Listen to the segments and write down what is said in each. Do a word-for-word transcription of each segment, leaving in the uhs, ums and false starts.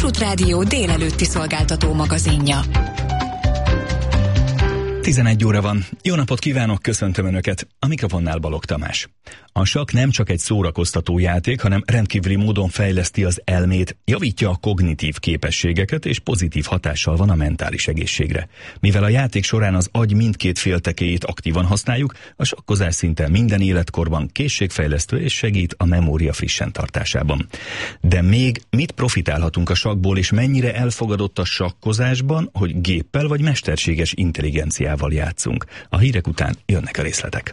Kossuth Rádió délelőtti szolgáltató magazinja. tizenegy óra van. Jó napot kívánok, köszöntöm Önöket. A mikrofonnál Balogh Tamás. A sakk nem csak egy szórakoztató játék, hanem rendkívüli módon fejleszti az elmét, javítja a kognitív képességeket és pozitív hatással van a mentális egészségre. Mivel a játék során az agy mindkét féltekéjét aktívan használjuk, a sakkozás szinte minden életkorban készségfejlesztő és segít a memória frissen tartásában. De még mit profitálhatunk a sakkból, és mennyire elfogadott a sakkozásban, hogy géppel vagy mesterséges intelligenciával játszunk? A hírek után jönnek a részletek.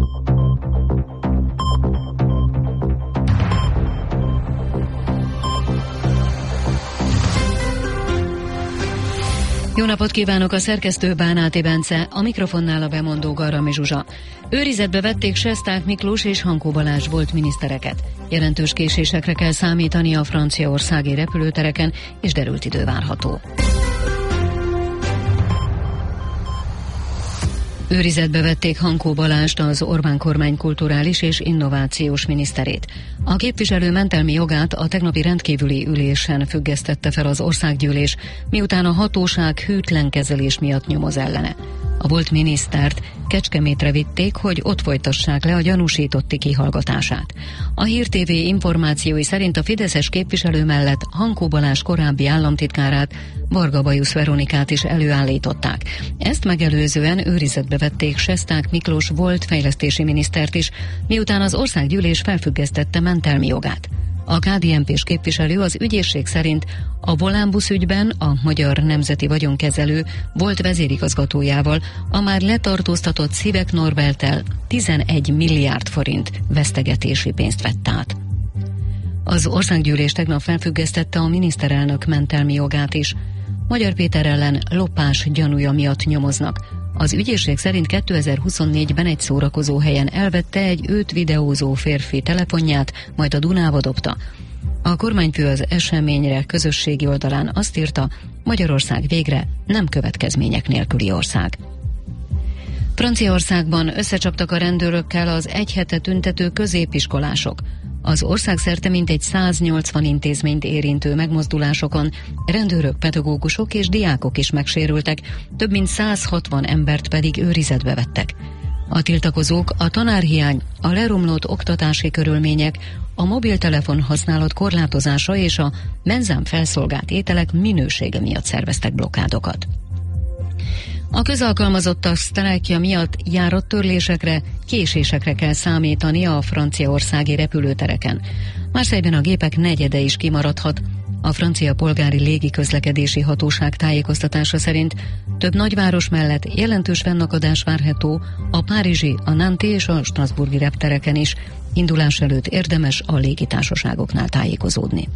Jó napot kívánok, a szerkesztő Bánáti Bence, a mikrofonnál a bemondó Garami Zsuzsa. Őrizetbe vették Sesták Miklós és Hankó Balázs volt minisztereket. Jelentős késésekre kell számítani a franciaországi repülőtereken, és derült idő várható. Őrizetbe vették Hankó Balázst, az Orbán kormány kulturális és innovációs miniszterét. A képviselő mentelmi jogát a tegnapi rendkívüli ülésen függesztette fel az országgyűlés, miután a hatóság hűtlen kezelés miatt nyomoz ellene. A volt minisztert Kecskemétre vitték, hogy ott folytassák le a gyanúsítotti kihallgatását. A Hír té vé információi szerint a fideszes képviselő mellett Hankó Balázs korábbi államtitkárát, Varga Bajusz Veronikát is előállították. Ezt megelőzően őrizetbe vették Sesták Miklós volt fejlesztési minisztert is, miután az országgyűlés felfüggesztette mentelmi jogát. A ká dé en pés képviselő az ügyészség szerint a Volánbusz ügyben a Magyar Nemzeti Vagyonkezelő volt vezérigazgatójával, a már letartóztatott Szivek Norberttel tizenegy milliárd forint vesztegetési pénzt vett át. Az országgyűlés tegnap felfüggesztette a miniszterelnök mentelmi jogát is. Magyar Péter ellen lopás gyanúja miatt nyomoznak. Az ügyészség szerint kétezer-huszonnégyben egy szórakozó helyen elvette egy őt videózó férfi telefonját, majd a Dunába dobta. A kormányfő az eseményre közösségi oldalán azt írta, Magyarország végre nem következmények nélküli ország. Franciaországban összecsaptak a rendőrökkel az egy hete tüntető középiskolások. Az országszerte mintegy száznyolcvan intézményt érintő megmozdulásokon rendőrök, pedagógusok és diákok is megsérültek, több mint száz hatvan embert pedig őrizetbe vettek. A tiltakozók a tanárhiány, a leromlott oktatási körülmények, a mobiltelefon használat korlátozása és a menzán felszolgált ételek minősége miatt szerveztek blokkádokat. A közalkalmazottak sztrájkja miatt járattörlésekre, késésekre kell számítani a franciaországi repülőtereken. Marseille-ben a gépek negyede is kimaradhat. A francia polgári légiközlekedési hatóság tájékoztatása szerint több nagyváros mellett jelentős fennakadás várható a párizsi, a nanti és a strasbourgi reptereken is. Indulás előtt érdemes a légitársaságoknál tájékozódni.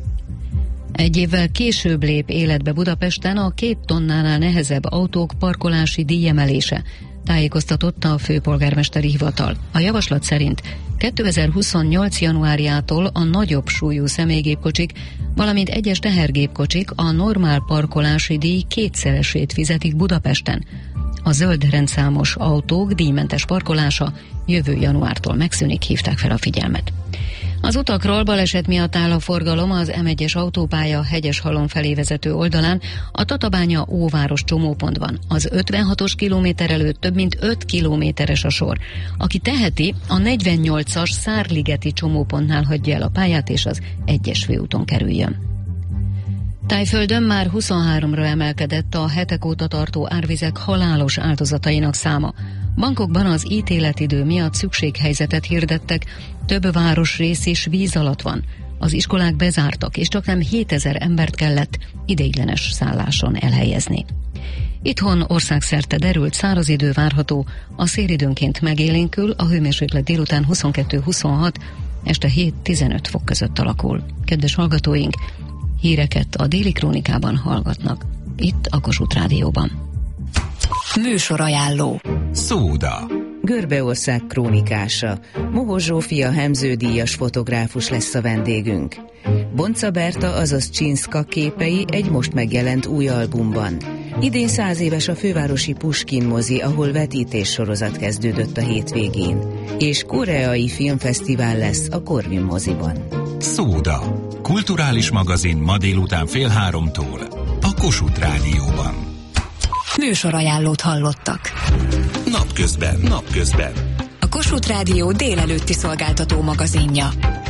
Egy évvel később lép életbe Budapesten a két tonnánál nehezebb autók parkolási díjemelése, tájékoztatott a főpolgármesteri hivatal. A javaslat szerint kétezer-huszonnyolc januárjától a nagyobb súlyú személygépkocsik, valamint egyes tehergépkocsik a normál parkolási díj kétszeresét fizetik Budapesten. A zöld rendszámos autók díjmentes parkolása jövő januártól megszűnik, hívták fel a figyelmet. Az utakról baleset miatt áll a forgalom az em egyes autópálya Hegyeshalom felé vezető oldalán, a Tatabánya Óváros csomópontban. Az ötvenhatos kilométer előtt több mint öt kilométeres a sor. Aki teheti, a negyvennyolcas Szárligeti csomópontnál hagyja el a pályát, és az egyes főúton kerüljön. Tájföldön már huszonháromra emelkedett a hetek óta tartó árvizek halálos áldozatainak száma. Bangkokban az ítéletidő miatt szükséghelyzetet hirdettek, több városrész is víz alatt van. Az iskolák bezártak, és csaknem hétezer embert kellett ideiglenes szálláson elhelyezni. Itthon országszerte derült száraz idő várható, a szél időnként megélénkül, a hőmérséklet délután huszonkettő-huszonhat, este hét-tizenöt fok között alakul. Kedves hallgatóink, híreket a Déli Krónikában hallgatnak, itt a Kossuth Rádióban. Műsorajánló. Szóda. Görbeország krónikása. Mohos Zsófia Hemző-díjas fotográfus lesz a vendégünk. Bonca Berta, azaz Csinszka képei egy most megjelent új albumban. Idén száz éves a fővárosi Puskin mozi, ahol vetítés sorozat kezdődött a hétvégén. És koreai filmfesztivál lesz a Corvin moziban. Szóda. kulturális magazin ma délután fél háromtól a Kossuth Rádióban. Műsorajánlót hallottak. Napközben, napközben. A Kossuth Rádió délelőtti szolgáltató magazinja.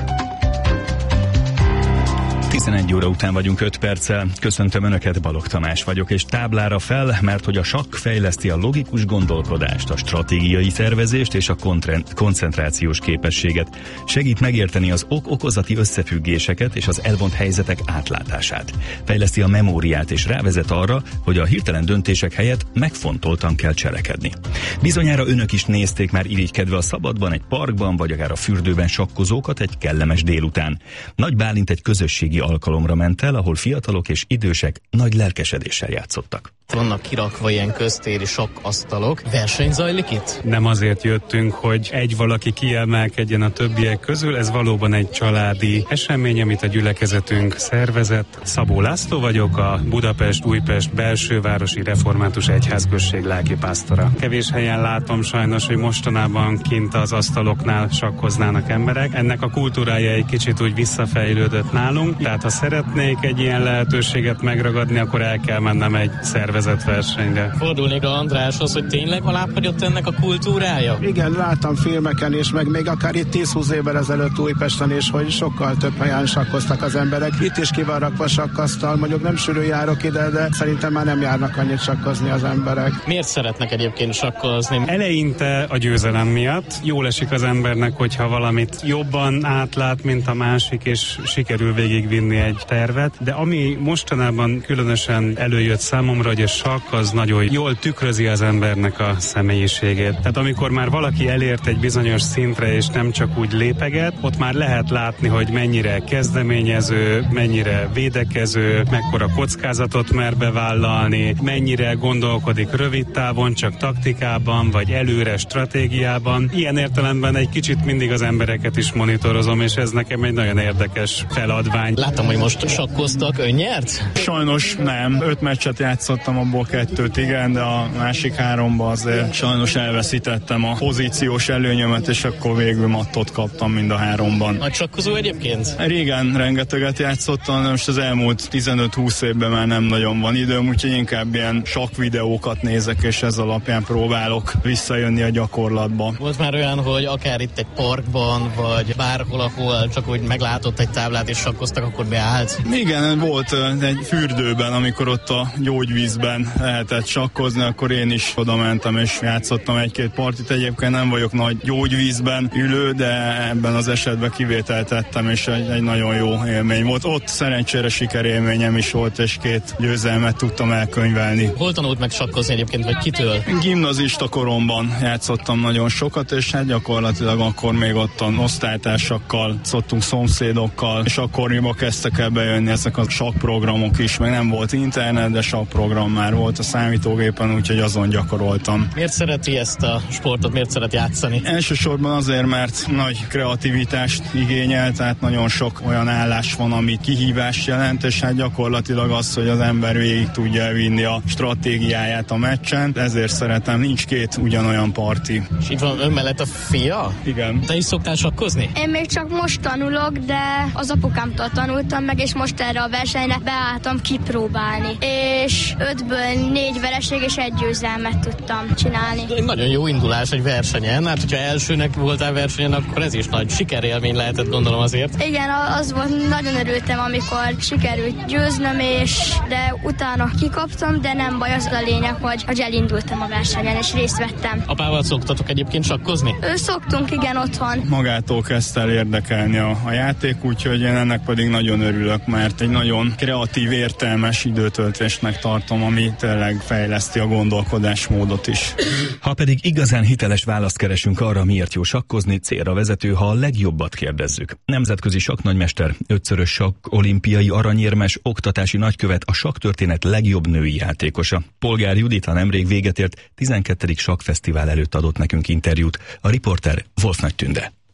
tizenegy óra után vagyunk öt perccel. Köszöntöm Önöket, Balogh Tamás vagyok, és táblára fel, mert hogy a sakk fejleszti a logikus gondolkodást, a stratégiai tervezést és a koncentrációs képességet. Segít megérteni az ok-okozati összefüggéseket és az elvont helyzetek átlátását. Fejleszti a memóriát és rávezet arra, hogy a hirtelen döntések helyett megfontoltan kell cselekedni. Bizonyára Önök is nézték már irigykedve a szabadban, egy parkban, vagy akár a fürdőben sakkozókat egy kellemes délután. Nagy Bálint egy közösségi alkalomra ment el, ahol fiatalok és idősek nagy lelkesedéssel játszottak. Vannak kirakva ilyen köztéri sakkasztalok. Verseny zajlik itt? Nem azért jöttünk, hogy egy valaki kiemelkedjen a többiek közül, ez valóban egy családi esemény, amit a gyülekezetünk szervezett. Szabó László vagyok, a Budapest-Újpest belsővárosi református egyházközség lelkipásztora. Kevés helyen látom sajnos, hogy mostanában kint az asztaloknál sakkoznának emberek. Ennek a kultúrája egy kicsit úgy visszafejlődött nálunk, tehát ha szeretnék egy ilyen lehetőséget megragadni, akkor el kell mennem egy szervezet versenyre. Fordulnék a Andráshoz, hogy tényleg alábbhagyott ennek a kultúrája? Igen, láttam filmeken is, meg még akár itt tíz-húsz évvel ezelőtt Újpesten is, hogy sokkal több helyen sakkoztak az emberek. Itt is ki van rakva sakkasztal, mondjuk nem sűrű járok ide, de szerintem már nem járnak annyit sakkozni az emberek. Miért szeretnek egyébként sakkozni? Eleinte a győzelem miatt. Jól esik az embernek, hogyha valamit jobban átlát, mint a másik, és sikerül végigvinni egy tervet. De ami mostanában különösen előjött számomra, hogy a sakk az nagyon jól tükrözi az embernek a személyiségét. Tehát amikor már valaki elért egy bizonyos szintre, és nem csak úgy lépeget, ott már lehet látni, hogy mennyire kezdeményező, mennyire védekező, mekkora kockázatot mer bevállalni, mennyire gondolkodik rövid távon, csak taktikában, vagy előre stratégiában. Ilyen értelemben egy kicsit mindig az embereket is monitorozom, és ez nekem egy nagyon érdekes feladvány. Láttam, hogy most sakkoztak. Ön nyert? Sajnos nem. Öt meccset játszottam, abból kettőt igen, de a másik háromba azért sajnos elveszítettem a pozíciós előnyömet, és akkor végül mattot kaptam mind a háromban. Nagy sakkozó egyébként? Régen rengeteget játszottam, de most az elmúlt tizenöt-húsz évben már nem nagyon van időm, úgyhogy inkább ilyen sakk videókat nézek, és ez alapján próbálok visszajönni a gyakorlatba. Volt már olyan, hogy akár itt egy parkban, vagy bárhol, ahol csak úgy meglátott egy táblát és sakkoztak, akkor beállt? Igen, volt egy fürdőben, amikor ott a gyógyvízben lehetett sakkozni, akkor én is oda mentem és játszottam egy-két partit. Egyébként nem vagyok nagy gyógyvízben ülő, de ebben az esetben kivételt tettem, és egy, egy nagyon jó élmény volt. Ott szerencsére sikerélményem is volt, és két győzelmet tudtam elkönyvelni. Hol tanult meg sakkozni egyébként, vagy kitől? Gimnazista koromban játszottam nagyon sokat, és hát gyakorlatilag akkor még ottan osztálytársakkal, szoktunk szomszédokkal, és akkoriban kezdtek el bejönni ezek a sakkprogramok is, meg nem volt internet, de sakkprogram már volt a számítógépen, úgyhogy azon gyakoroltam. Miért szereti ezt a sportot, miért szeret játszani? Elsősorban azért, mert nagy kreativitást igényel, tehát nagyon sok olyan állás van, ami kihívást jelent, és hát gyakorlatilag az, hogy az ember végig tudja vinni a stratégiáját a meccsen, ezért szeretem, nincs két ugyanolyan parti. És itt van ön mellett a fia? Igen. Te is szoktál sakkozni? Én még csak most tanulok, de az apukámtól tanultam meg, és most erre a versenyre beálltam kipróbálni. És ötből négy vereség és egy győzelmet tudtam csinálni. Egy nagyon jó indulás egy versenyen, hát hogyha elsőnek voltál versenyen, akkor ez is nagy sikerélmény lehetett, gondolom azért. Igen, az volt, nagyon örültem, amikor sikerült győznöm, és de utána kikaptam, de nem baj, az a lényeg, hogy, hogy elindultam a versenyen, és részt vettem. Apával szoktatok egyébként sakkozni? Ő szoktunk, igen, otthon. Magától kezdte el érdekelni a, a játék, úgyhogy én ennek pedig nagyon örülök, mert egy nagyon kreatív, értelmes időtöltésnek tartom, ami tényleg fejleszti a gondolkodásmódot is. Ha pedig igazán hiteles választ keresünk arra, miért jó sakkozni, célra vezető, ha a legjobbat kérdezzük. Nemzetközi sakknagymester, ötszörös sakk olimpiai aranyérmes, oktatási nagykövet, a sakktörténet legjobb női játékosa. Polgár Judit a nemrég véget ért tizenkettedik sakkfesztivál előtt adott nekünk interjút. A riporter Wolf Nagy Tünde.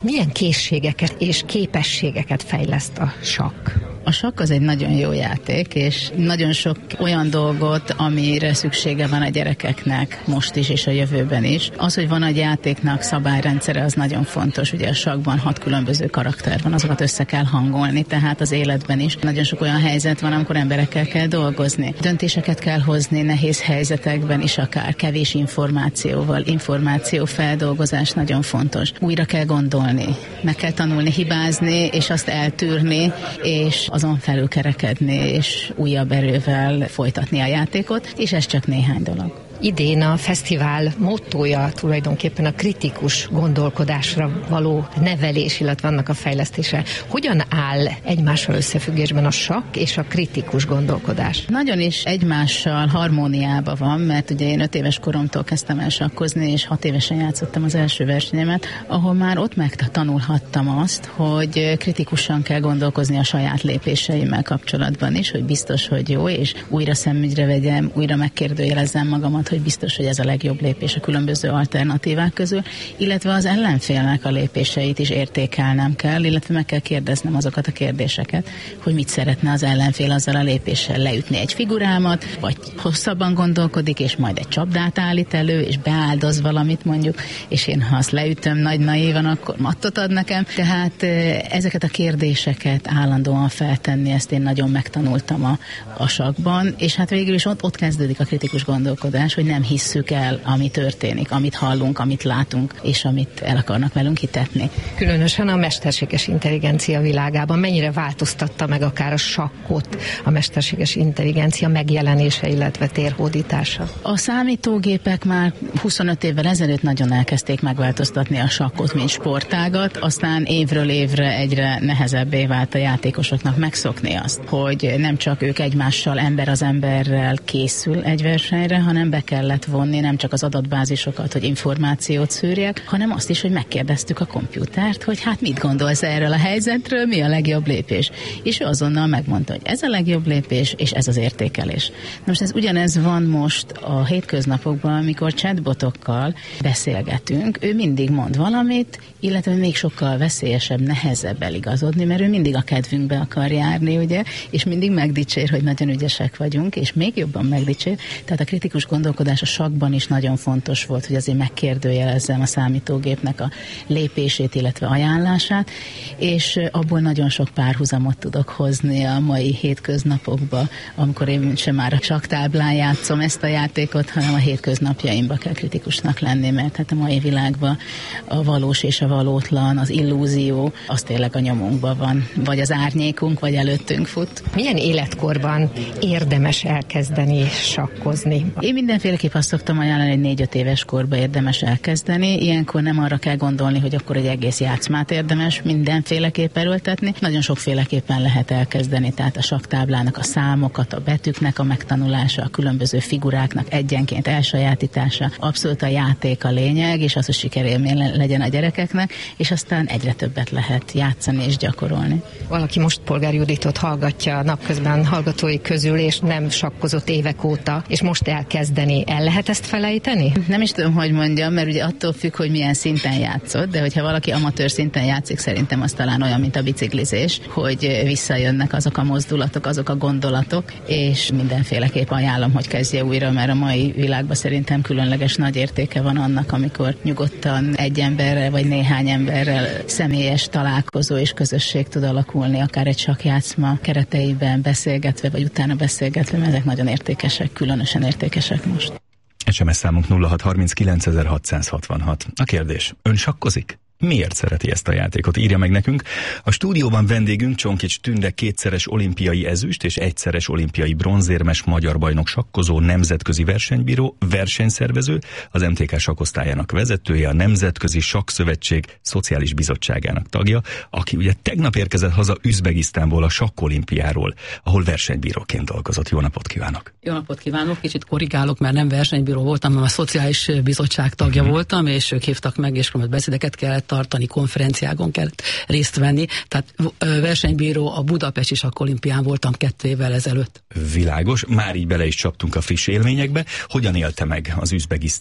Milyen készségeket és képességeket fejleszt a sakk? A sakk az egy nagyon jó játék, és nagyon sok olyan dolgot, amire szüksége van a gyerekeknek most is és a jövőben is. Az, hogy van a játéknak szabályrendszere, az nagyon fontos. Ugye a sakkban hat különböző karakter van, azokat össze kell hangolni, tehát az életben is nagyon sok olyan helyzet van, amikor emberekkel kell dolgozni. Döntéseket kell hozni nehéz helyzetekben is, akár kevés információval. Információfeldolgozás nagyon fontos. Újra kell gondolni, meg kell tanulni hibázni, és azt eltűrni, és azon felül kerekedni, és újabb erővel folytatni a játékot, és ez csak néhány dolog. Idén a fesztivál mottója tulajdonképpen a kritikus gondolkodásra való nevelés, illetve annak a fejlesztése. Hogyan áll egymással összefüggésben a sakk és a kritikus gondolkodás? Nagyon is egymással harmóniában van, mert ugye én öt éves koromtól kezdtem el sakkozni, és hat évesen játszottam az első versenyemet, ahol már ott megtanulhattam azt, hogy kritikusan kell gondolkozni a saját lépéseimmel kapcsolatban is, hogy biztos, hogy jó, és újra szemügyre vegyem, újra megkérdőjelezzem magamat, hogy biztos, hogy ez a legjobb lépés a különböző alternatívák közül, illetve az ellenfélnek a lépéseit is értékelnem kell, illetve meg kell kérdeznem azokat a kérdéseket, hogy mit szeretne az ellenfél azzal a lépéssel, leütni egy figurámat, vagy hosszabban gondolkodik, és majd egy csapdát állít elő, és beáldoz valamit mondjuk, és én ha azt leütöm nagy naívan, akkor mattot ad nekem. Tehát ezeket a kérdéseket állandóan feltenni, ezt én nagyon megtanultam a, a sakkban, és hát végül is ott, ott kezdődik a kritikus gondolkodás, hogy nem hisszük el, ami történik, amit hallunk, amit látunk, és amit el akarnak velünk hitetni. Különösen a mesterséges intelligencia világában mennyire változtatta meg akár a sakkot a mesterséges intelligencia megjelenése, illetve térhódítása? A számítógépek már huszonöt évvel ezelőtt nagyon elkezdték megváltoztatni a sakkot, mint sportágat, aztán évről évre egyre nehezebbé vált a játékosoknak megszokni azt, hogy nem csak ők egymással, ember az emberrel készül egy versenyre, hanem be kellett vonni nem csak az adatbázisokat, hogy információt szűrjek, hanem azt is, hogy megkérdeztük a kompjútert, hogy hát mit gondolsz erről a helyzetről, mi a legjobb lépés. És ő azonnal megmondta, hogy ez a legjobb lépés, és ez az értékelés. Na most ez ugyanez van most a hétköznapokban, amikor chatbotokkal beszélgetünk, ő mindig mond valamit, illetve még sokkal veszélyesebb, nehezebb eligazodni, mert ő mindig a kedvünkbe akar járni, ugye, és mindig megdicsér, hogy nagyon ügyesek vagyunk, és még jobban megdicsér. Tehát a kritikus gondolkodás a sakkban is nagyon fontos volt, hogy azért megkérdőjelezzem a számítógépnek a lépését, illetve ajánlását, és abból nagyon sok párhuzamot tudok hozni a mai hétköznapokba, amikor én sem már a sakktáblán játszom ezt a játékot, hanem a hétköznapjaimba kell kritikusnak lenni, mert hát a mai világban a valós és a valótlan, az illúzió, az tényleg a nyomunkban van, vagy az árnyékunk, vagy előttünk fut. Milyen életkorban érdemes elkezdeni sakkozni? Én mindenféleképp azt szoktam ajánlani, hogy négy-öt éves korban érdemes elkezdeni. Ilyenkor nem arra kell gondolni, hogy akkor egy egész játszmát érdemes mindenféleképp erőltetni. Nagyon sokféleképpen lehet elkezdeni, tehát a sakktáblának a számokat, a betűknek a megtanulása, a különböző figuráknak egyenként elsajátítása. Abszolút a játék a lényeg, és az, hogy sikerélmény legyen a gyerekeknek, és aztán egyre többet lehet játszani és gyakorolni. Valaki most Polgár Juditot hallgatja napközben hallgatói közül, és nem sakkozott évek óta, és most elkezdeni. El lehet ezt felejteni? Nem is tudom, hogy mondjam, mert ugye attól függ, hogy milyen szinten játszott, de hogyha valaki amatőr szinten játszik, szerintem az talán olyan, mint a biciklizés, hogy visszajönnek azok a mozdulatok, azok a gondolatok, és mindenféleképp ajánlom, hogy kezdje újra, mert a mai világban szerintem különleges nagy értéke van annak, amikor nyugodtan egy emberrel vagy néhány emberrel személyes találkozó és közösség tud alakulni, akár egy sakkjátszma kereteiben beszélgetve, vagy utána beszélgetve, mert ezek nagyon értékesek, különösen értékesek most. es em es számunk nulla hat harminckilenc ezerhatszázhatvanhat. A kérdés, ön sakkozik? Miért szereti ezt a játékot? Írja meg nekünk. A stúdióban vendégünk Csonkics Tünde, kétszeres olimpiai ezüst és egyszeres olimpiai bronzérmes magyar bajnok sakkozó, nemzetközi versenybíró, versenyszervező, az em té ká sakkosztályának vezetője, a Nemzetközi Sakkszövetség Szociális Bizottságának tagja, aki ugye tegnap érkezett haza Üzbegisztánból a sakkolimpiáról, ahol versenybíróként dolgozott. Jó napot kívánok! Jó napot kívánok! Kicsit korrigálok, mert nem versenybíró voltam, hanem a Szociális Bizottság tagja hmm. voltam, és ők hívtak meg, és beszédeket kellett tartani, konferenciágon kellett részt venni. Tehát versenybíró a budapesti sakkolimpián voltam kettő évvel ezelőtt. Világos, már így bele is csaptunk a friss élményekbe. Hogyan élte meg az üzbegisztáni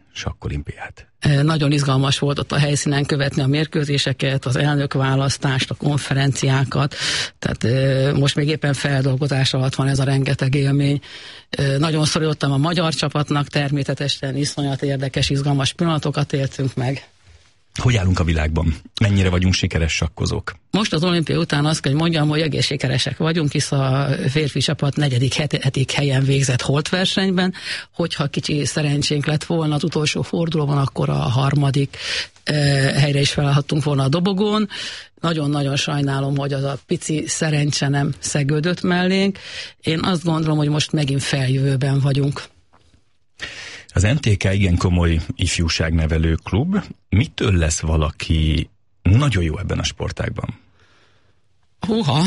sakkolimpiát? Nagyon izgalmas volt ott a helyszínen követni a mérkőzéseket, az elnökválasztást, a konferenciákat, tehát most még éppen feldolgozás alatt van ez a rengeteg élmény. Nagyon szorítottam a magyar csapatnak, természetesen iszonyat érdekes, izgalmas pillanatokat éltünk meg. Hogy állunk a világban? Mennyire vagyunk sikeres sakkozók? Most az olimpia után azt kell, hogy mondjam, hogy egész sikeresek vagyunk, hisz a férfi csapat negyedik, hetedik helyen végzett holtversenyben. Hogyha kicsi szerencsénk lett volna az utolsó fordulóban, akkor a harmadik eh, helyre is felállhattunk volna a dobogón. Nagyon-nagyon sajnálom, hogy az a pici szerencse nem szegődött mellénk. Én azt gondolom, hogy most megint feljövőben vagyunk. Az em té ká igen komoly ifjúságnevelő klub. Mitől lesz valaki nagyon jó ebben a sportágban? Húha!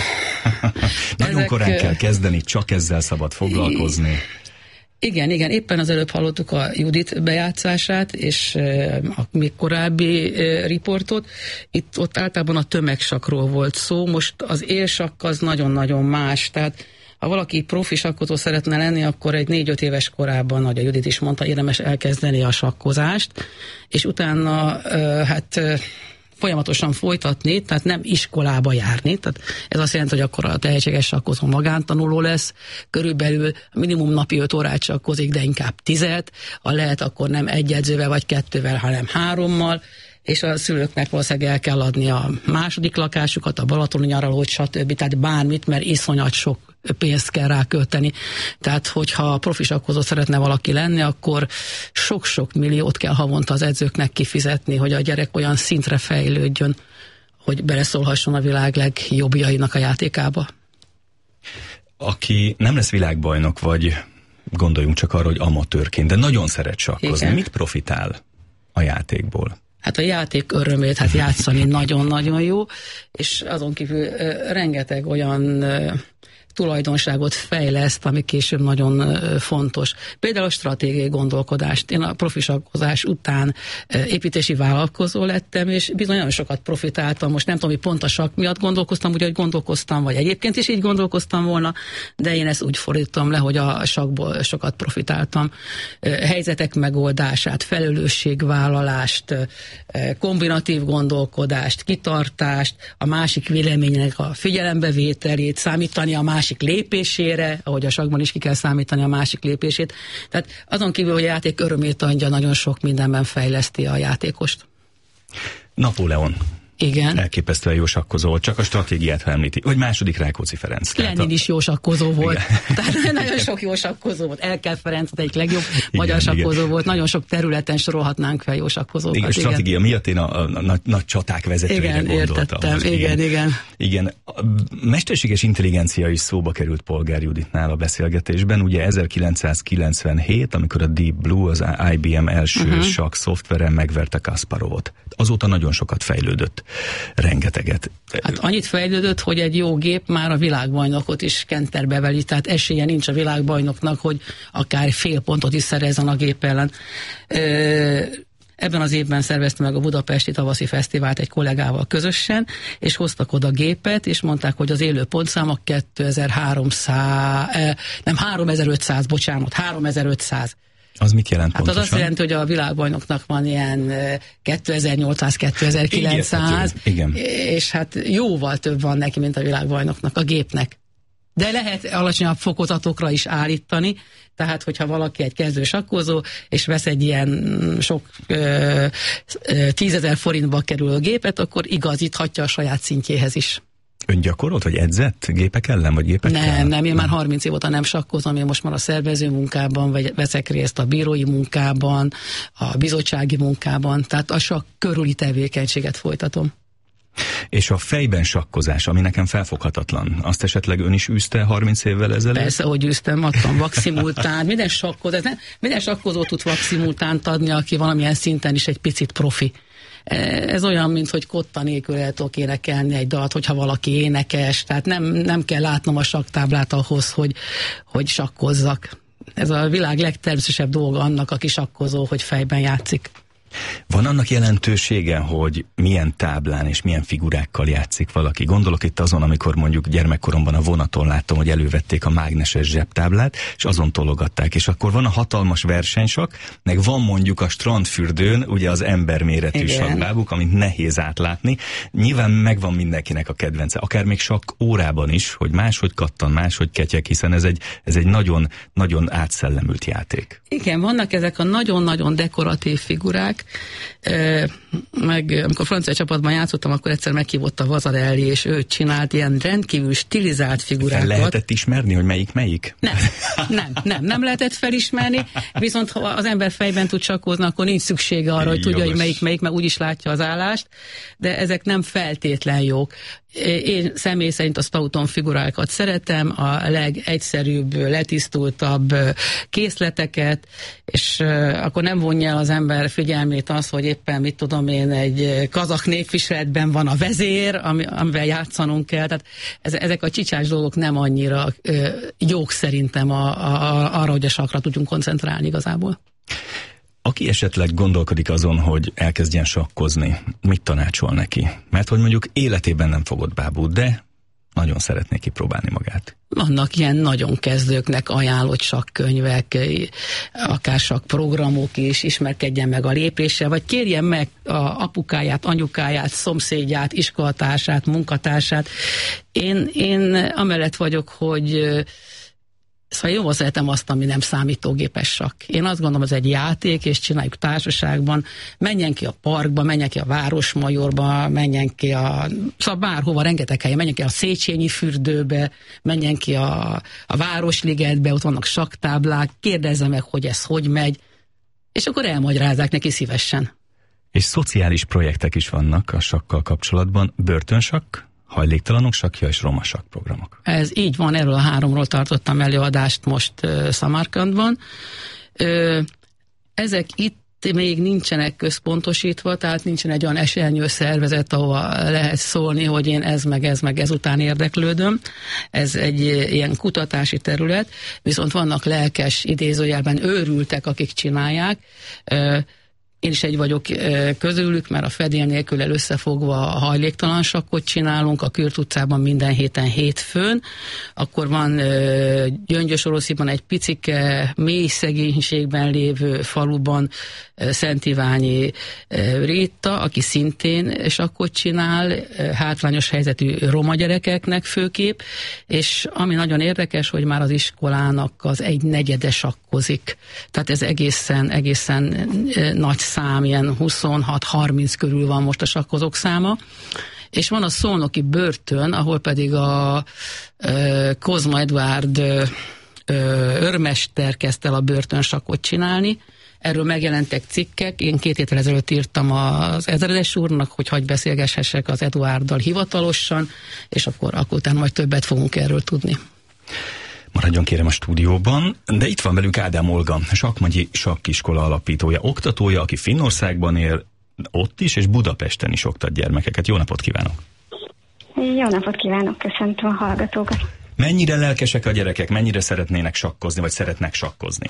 Nagyon Ezek... korán kell kezdeni, csak ezzel szabad foglalkozni. Igen, igen, éppen az előbb hallottuk a Judit bejátszását, és a még korábbi riportot. Itt ott általában a tömegsakról volt szó, most az élsakk az nagyon-nagyon más, tehát ha valaki profi sakkozó szeretne lenni, akkor egy négy-öt éves korában, ahogy a Judit is mondta, érdemes elkezdeni a sakkozást, és utána hát folyamatosan folytatni, tehát nem iskolába járni, tehát ez azt jelenti, hogy akkor a tehetséges sakkozó magántanuló lesz, körülbelül minimum napi öt órát sakkozik, de inkább tizet, ha lehet, akkor nem egy edzővel vagy kettővel, hanem hárommal, és a szülőknek valószínűleg el kell adni a második lakásukat, a balatoni nyaralót, stb. Tehát bármit, mert iszonyat sok pénzt kell rákölteni. Tehát, hogyha profi sakkozó szeretne valaki lenni, akkor sok-sok milliót kell havonta az edzőknek kifizetni, hogy a gyerek olyan szintre fejlődjön, hogy beleszólhasson a világ legjobbjainak a játékába. Aki nem lesz világbajnok, vagy gondoljunk csak arra, hogy amatőrként, de nagyon szeret sakkozni, igen, mit profitál a játékból? Hát a játék örömét, hát játszani nagyon-nagyon jó, és azon kívül uh, rengeteg olyan uh, tulajdonságot fejleszt, ami később nagyon uh, fontos. Például a stratégiai gondolkodást. Én a profi sakkozás után uh, építési vállalkozó lettem, és bizony nagyon sokat profitáltam. Most nem tudom, hogy pont a sakk miatt gondolkoztam, úgy, hogy gondolkoztam, vagy egyébként is így gondolkoztam volna, de én ezt úgy fordítom le, hogy a sakkból sokat profitáltam. Uh, helyzetek megoldását, felelősségvállalást, uh, kombinatív gondolkodást, kitartást, a másik véleménynek a figyelembevételét, számítani a másik lépésére, ahogy a sakkban is ki kell számítani a másik lépését. Tehát azon kívül, hogy a játék örömét adja, nagyon sok mindenben fejleszti a játékost. Napóleon. Igen. Elképesztően jó sakkozó, csak a stratégiát említi. Vagy második Rákóczi Ferenc. Lenin a... is jó sakkozó volt. Tehát nagyon sok jó sakkozó volt. Elkel Ferenc az egyik legjobb igen, magyar sakkozó igen. volt. Nagyon sok területen sorolhatnánk fel jó sakkozókat. Igen, igen. Stratégia miatt én a, a, a nagy, nagy csaták vezetőjére igen, gondoltam. Értettem. Most, igen, igen, igen. Igen. A mesterséges intelligencia is szóba került Polgár Juditnál a beszélgetésben. Ugye ezerkilencszázkilencvenhét, amikor a Deep Blue, az i bé em első uh-huh. sakk szoftveren megverte Kasparovot. Azóta nagyon sokat fejlődött. Rengeteget. Hát annyit fejlődött, hogy egy jó gép már a világbajnokot is kenterbe veli, tehát esélye nincs a világbajnoknak, hogy akár fél pontot is szerezzen a gép ellen. Ebben az évben szervezte meg a Budapesti Tavaszi Fesztivált egy kollégával közösen, és hoztak oda gépet, és mondták, hogy az élő pontszáma kétezer-háromszáz, nem háromezer-ötszáz, bocsánat, háromezer-ötszáz. Az mit jelent hát pontosan? Az azt jelenti, hogy a világbajnoknak van ilyen kétezer-nyolcszáz-kétezer-kilencszáz, igen. és hát jóval több van neki, mint a világbajnoknak, a gépnek. De lehet alacsonyabb fokozatokra is állítani, tehát hogyha valaki egy kezdő sakkozó, és vesz egy ilyen sok ö, ö, tízezer forintba kerülő gépet, akkor igazíthatja a saját szintjéhez is. Ön gyakorolt, vagy edzett gépek ellen, vagy gépekkel? Nem, nem, én már harminc év óta nem sakkozom, én most már a szervező munkában, vagy veszek részt a bírói munkában, a bizottsági munkában, tehát a sakk körüli tevékenységet folytatom. És a fejben sakkozás, ami nekem felfoghatatlan, azt esetleg ön is űzte harminc évvel ezelőtt? Persze, hogy űztem, adtam vakszimultán, minden sakkozó, minden sakkozó tud vakszimultánt adni, aki valamilyen szinten is egy picit profi. Ez olyan, mint hogy kotta nélkül el tudok énekelni egy dalt, hogyha valaki énekes, tehát nem, nem kell látnom a sakktáblát ahhoz, hogy, hogy sakkozzak. Ez a világ legtermészetesebb dolga annak, aki sakkozó, hogy fejben játszik. Van annak jelentősége, hogy milyen táblán és milyen figurákkal játszik valaki? Gondolok itt azon, amikor mondjuk gyermekkoromban a vonaton láttam, hogy elővették a mágneses zsebtáblát, és azon tologatták, és akkor van a hatalmas versenysak, meg van mondjuk a strandfürdőn, ugye az emberméretű sakkbábuk, amit nehéz átlátni. Nyilván megvan mindenkinek a kedvence, akár még sakk órában is, hogy máshogy kattan, máshogy ketyek, hiszen ez egy, ez egy nagyon, nagyon átszellemült játék. Igen, vannak ezek a nagyon-nagyon dekoratív figurák, meg amikor francia csapatban játszottam, akkor egyszer meghívott a Vazarelli, és ő csinált ilyen rendkívül stilizált figurákat. Fel lehetett ismerni, hogy melyik melyik? Nem, nem, nem, nem lehetett felismerni, viszont ha az ember fejben tud sakkozni, akkor nincs szüksége arra, hogy tudja, hogy melyik melyik, mert úgyis látja az állást, de ezek nem feltétlen jók. Én személy szerint a Stauton figurákat szeretem, a legegyszerűbb, letisztultabb készleteket, és akkor nem vonja el az ember figyelmét az, hogy éppen, mit tudom én, egy kazak népviseletben van a vezér, amivel játszanunk kell. Tehát ezek a csicsás dolgok nem annyira jók szerintem a, a, arra, hogy a sakkra tudjunk koncentrálni igazából. Aki esetleg gondolkodik azon, hogy elkezdjen sakkozni, mit tanácsol neki? Mert hogy mondjuk életében nem fogott bábút, de nagyon szeretné kipróbálni magát. Vannak ilyen nagyon kezdőknek ajánlott sakkönyvek, akár sakkprogramok is, ismerkedjen meg a lépéssel, vagy kérjen meg a apukáját, anyukáját, szomszédját, iskolatársát, munkatársát. Én, én amellett vagyok, hogy szóval jól szeretem azt, ami nem számítógépes sakk. Én azt gondolom, ez egy játék, és csináljuk társaságban. Menjen ki a parkba, menjen ki a Városmajorba, menjen ki a... Szóval bárhova, rengeteg helyen, menjen ki a Széchenyi fürdőbe, menjen ki a, a Városligetbe, ott vannak sakktáblák, kérdezze meg, hogy ez hogy megy, és akkor elmagyarázzák neki szívesen. És szociális projektek is vannak a sakkal kapcsolatban. Börtönsakk, hajléktalanok sakkja és roma sakk programok. Ez így van, erről a háromról tartottam előadást most uh, Samarkandban. Uh, ezek itt még nincsenek központosítva, tehát nincsen egy olyan esernyő szervezet, ahova lehet szólni, hogy én ez meg ez meg ezután érdeklődöm. Ez egy ilyen kutatási terület, viszont vannak lelkes, idézőjelben őrültek, akik csinálják. Uh, Én is egy vagyok közülük, mert a fedél nélkül el összefogva a hajléktalan sakkot csinálunk, a Kürt utcában minden héten hétfőn. Akkor van Gyöngyös-Orosziban egy picike, mély szegénységben lévő faluban Szent Iványi Réta, aki szintén sakkot csinál, hátrányos helyzetű roma gyerekeknek főképp, és ami nagyon érdekes, hogy már az iskolának az egy negyede sakkozik. Tehát ez egészen, egészen nagy szám, ilyen huszonhat-harminc körül van most a sakkozók száma, és van a szolnoki börtön, ahol pedig a e, Kozma Eduárd e, őrmester kezdte el a börtönsakkot csinálni. Erről megjelentek cikkek, én két héttel ezelőtt írtam az ezredes úrnak, hogy hagy beszélgeshessek az Eduárddal hivatalosan, és akkor, akkor utána majd többet fogunk erről tudni. Maradjon kérem a stúdióban, de itt van velünk Ádám Olga, Sakkmagyi sakkiskola alapítója, oktatója, aki Finnországban él, ott is, és Budapesten is oktat gyermekeket. Jó napot kívánok! Jó napot kívánok, köszöntöm a hallgatókat! Mennyire lelkesek a gyerekek, mennyire szeretnének sakkozni, vagy szeretnek sakkozni?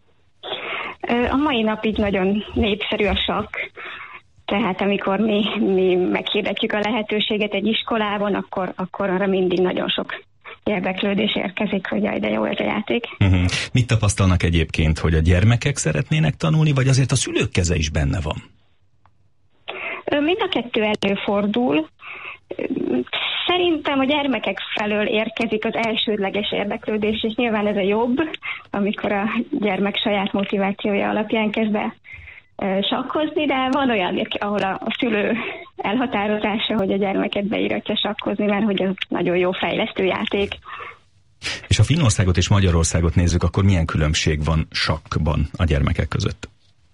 A mai napig nagyon népszerű a sakk, tehát amikor mi, mi meghirdetjük a lehetőséget egy iskolában, akkor, akkor arra mindig nagyon sok érdeklődés érkezik, hogy jaj, de jó ez a játék. Uh-huh. Mit tapasztalnak egyébként, hogy a gyermekek szeretnének tanulni, vagy azért a szülők keze is benne van? Mind a kettő előfordul. Szerintem a gyermekek felől érkezik az elsődleges érdeklődés, és nyilván ez a jobb, amikor a gyermek saját motivációja alapján kezd el sakkozni, de van olyan, ahol a, a szülő elhatározása, hogy a gyermeket beíratja sakkozni, mert hogy ez nagyon jó fejlesztő játék. És ha Finnországot és Magyarországot nézzük, akkor milyen különbség van sakkban a gyermekek között?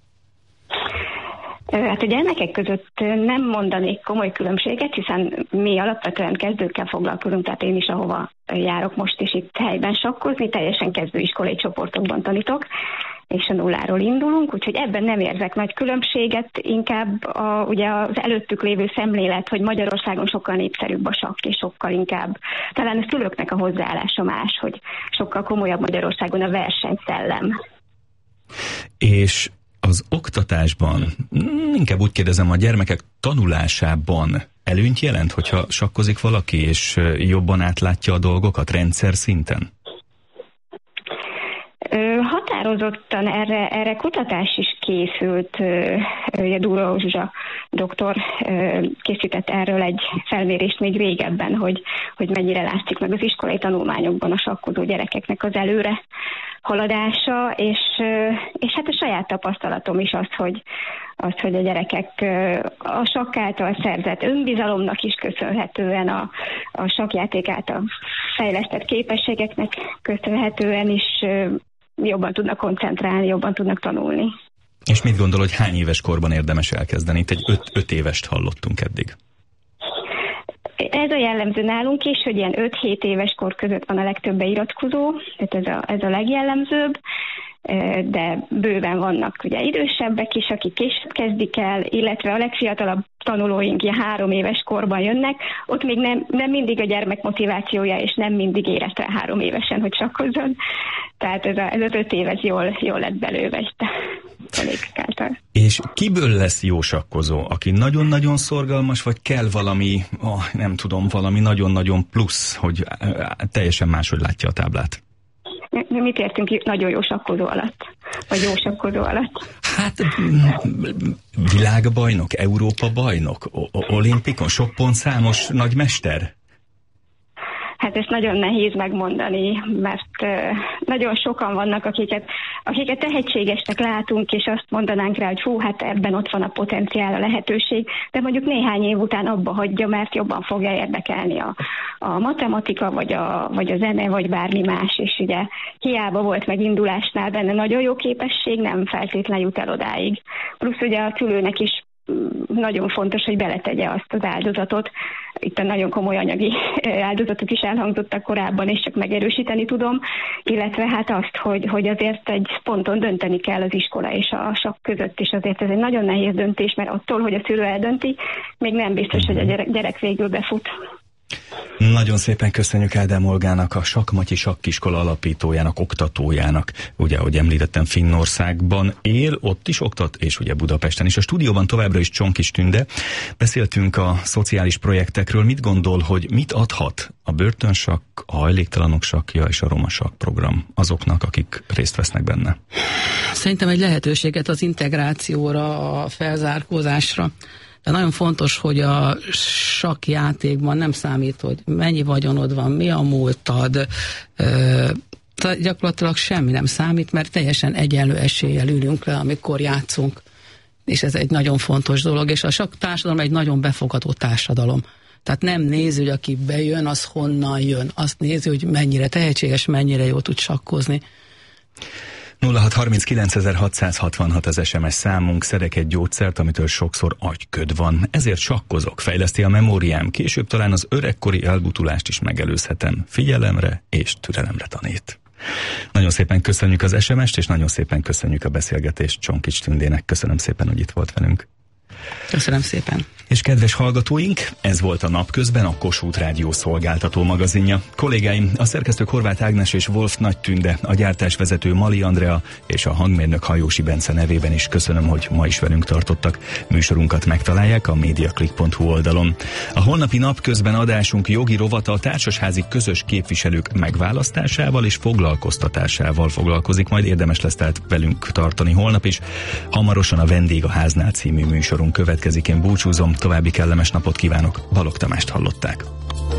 Hát a gyermekek között nem mondanék komoly különbséget, hiszen mi alapvetően kezdőkkel foglalkozunk, tehát én is ahova járok most is itt helyben sakkozni, teljesen kezdőiskolai csoportokban tanítok, és a nulláról indulunk, úgyhogy ebben nem érzek nagy különbséget, inkább a, ugye az előttük lévő szemlélet, hogy Magyarországon sokkal népszerűbb a sakk, és sokkal inkább, talán a szülőknek a hozzáállása más, hogy sokkal komolyabb Magyarországon a versenyszellem. És a az oktatásban, inkább úgy kérdezem, a gyermekek tanulásában előnyt jelent, hogyha sakkozik valaki, és jobban átlátja a dolgokat rendszer szinten? Határozottan erre, erre kutatás is készült. Dúró Zsuzsa doktor készített erről egy felmérést még régebben, hogy, hogy mennyire látszik meg az iskolai tanulmányokban a sakkozó gyerekeknek az előre haladása, és, és hát a saját tapasztalatom is az, hogy, az, hogy a gyerekek a sakk által szerzett önbizalomnak is köszönhetően, a, a sakkjáték által fejlesztett képességeknek köszönhetően is jobban tudnak koncentrálni, jobban tudnak tanulni. És mit gondol, hogy hány éves korban érdemes elkezdeni? Itt egy öt, öt évest hallottunk eddig. Ez a jellemző nálunk is, hogy ilyen öt-hét éves kor között van a legtöbb beiratkozó, tehát ez a, ez a legjellemzőbb, de bőven vannak ugye idősebbek is, akik később kezdik el, illetve a legfiatalabb tanulóink ilyen három éves korban jönnek, ott még nem, nem mindig a gyermek motivációja, és nem mindig érett rá három évesen, hogy sakkozzon. Tehát ez, a, ez az öt év ez jól, jól lett belőve itt a kollégák által. És kiből lesz jó sakkozó? Aki nagyon-nagyon szorgalmas, vagy kell valami, oh, nem tudom, valami nagyon-nagyon plusz, hogy teljesen máshogy látja a táblát? Mit értünk nagyon jó sakkozó alatt? Vagy jó sakkozó alatt? Hát világbajnok, Európa bajnok, olimpikon, sok pontszámos nagymester? Hát ezt nagyon nehéz megmondani, mert nagyon sokan vannak, akiket, akiket tehetségesnek látunk, és azt mondanánk rá, hogy hú, hát ebben ott van a potenciál, a lehetőség, de mondjuk néhány év után abba hagyja, mert jobban fogja érdekelni a, a matematika, vagy a, vagy a zene, vagy bármi más, és ugye hiába volt megindulásnál benne nagyon jó képesség, nem feltétlenül jut el odáig. Plusz ugye a szülőnek is nagyon fontos, hogy beletegye azt az áldozatot. Itt a nagyon komoly anyagi áldozatok is elhangzottak korábban, és csak megerősíteni tudom, illetve hát azt, hogy, hogy azért egy ponton dönteni kell az iskola és a sakk között is. Azért ez egy nagyon nehéz döntés, mert attól, hogy a szülő eldönti, még nem biztos, hogy a gyerek, gyerek végül befut. Nagyon szépen köszönjük Ádám Olgának, a Sakkmatyi Sakkiskola alapítójának, oktatójának. Ugye, ahogy említettem, Finnországban él, ott is oktat, és ugye Budapesten is. A stúdióban továbbra is Csonkis Tünde. Beszéltünk a szociális projektekről. Mit gondol, hogy mit adhat a börtönsakk, a hajléktalanok sakkja és a roma sakk program azoknak, akik részt vesznek benne? Szerintem egy lehetőséget az integrációra, a felzárkózásra. De nagyon fontos, hogy a sakkjátékban nem számít, hogy mennyi vagyonod van, mi a múltad, tehát gyakorlatilag semmi nem számít, mert teljesen egyenlő eséllyel ülünk le, amikor játszunk. És ez egy nagyon fontos dolog, és a sakk társadalom egy nagyon befogadó társadalom. Tehát nem nézi, hogy aki bejön, az honnan jön. Azt nézi, hogy mennyire tehetséges, mennyire jól tud sakkozni. nulla hat harminckilenc hatszázhatvanhat az es em es számunk, szedek egy gyógyszert, amitől sokszor agyköd van. Ezért sakkozok, fejleszti a memóriám, később talán az öregkori elbutulást is megelőzhetem. Figyelemre és türelemre tanít. Nagyon szépen köszönjük az es em est, és nagyon szépen köszönjük a beszélgetést Csonkics Tündének. Köszönöm szépen, hogy itt volt velünk. Köszönöm szépen. És kedves hallgatóink, ez volt a Napközben, a Kossuth Rádió szolgáltató magazinja. Kollégáim, a szerkesztők Horváth Ágnes és Wolf Nagy Tünde, a gyártásvezető Mali Andrea és a hangmérnök Hajósi Bence nevében is köszönöm, hogy ma is velünk tartottak. Műsorunkat megtalálják a mediaclick pont hu oldalon. A holnapi Napközben adásunk jogi rovata a társasházi közös képviselők megválasztásával és foglalkoztatásával foglalkozik, majd érdemes lesz tehát velünk tartani holnap is. Hamarosan a Vendég a háznál című műsorunk következik. Én búcsúzom, további kellemes napot kívánok. Balogh Tamást hallották.